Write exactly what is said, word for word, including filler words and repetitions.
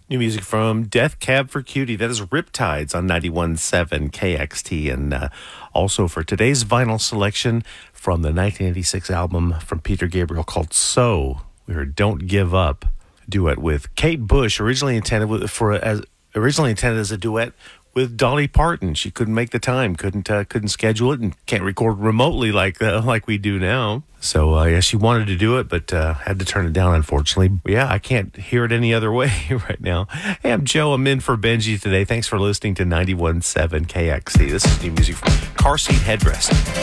New music from Death Cab for Cutie. That is Riptides on ninety-one point seven K X T. And uh, also for today's vinyl selection from the nineteen eighty-six album from Peter Gabriel called So, we heard Don't Give Up, a duet with Kate Bush, originally intended with, for as originally intended as a duet with Dolly Parton. She couldn't make the time, couldn't uh, couldn't schedule it, and can't record remotely like uh, like we do now. So uh, yeah, she wanted to do it, but uh, had to turn it down, unfortunately. But yeah, I can't hear it any other way right now. Hey, I'm Joe. I'm in for Benji today. Thanks for listening to ninety-one point seven K X T. This is new music from Car Seat Headrest.